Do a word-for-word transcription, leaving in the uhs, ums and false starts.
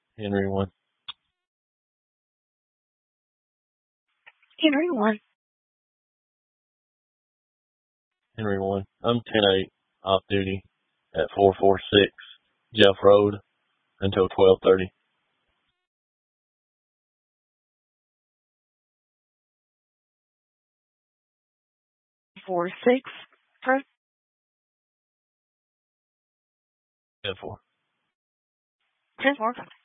Henry one. Henry one. Henry one. I'm ten eight off duty at four four six Jeff Road until twelve thirty. Four six. First. ten four. Ten four.